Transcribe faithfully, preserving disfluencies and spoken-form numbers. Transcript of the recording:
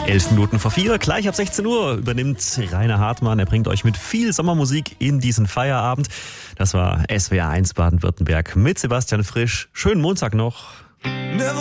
Elf Minuten vor vier, gleich ab sechzehn Uhr übernimmt Rainer Hartmann. Er bringt euch mit viel Sommermusik in diesen Feierabend. Das war S W R eins Baden-Württemberg mit Sebastian Frisch. Schönen Montag noch.